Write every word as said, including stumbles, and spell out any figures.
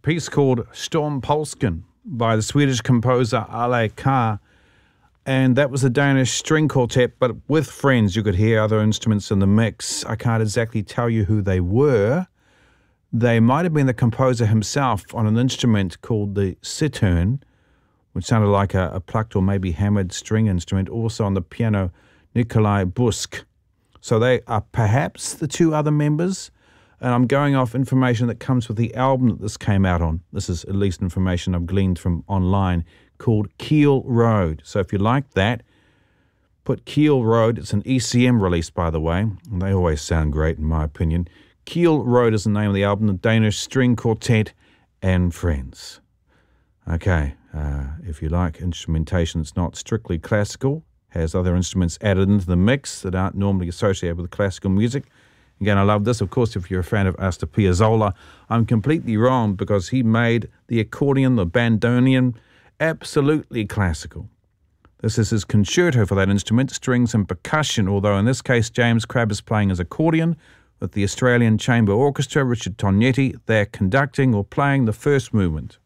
piece called Stormpolsken by the Swedish composer Ale Carr. And that was a Danish string quartet, but with friends. You could hear other instruments in the mix. I can't exactly tell you who they were. They might have been the composer himself on an instrument called the cittern, which sounded like a, a plucked or maybe hammered string instrument. Also on the piano, Nikolai Busk. So they are perhaps the two other members. And I'm going off information that comes with the album that this came out on. This is at least information I've gleaned from online, called Keel Road. So if you like that, put Keel Road. It's an E C M release, by the way. And they always sound great, in my opinion. Keel Road is the name of the album, the Danish String Quartet and Friends. Okay, uh, if you like instrumentation that's not strictly classical, has other instruments added into the mix that aren't normally associated with classical music. Again, I love this. Of course, if you're a fan of Astor Piazzolla, I'm completely wrong because he made the accordion, the bandoneon, absolutely classical. This is his concerto for that instrument, strings and percussion, although in this case, James Crabb is playing his accordion with the Australian Chamber Orchestra, Richard Tognetti. They're conducting or playing the first movement.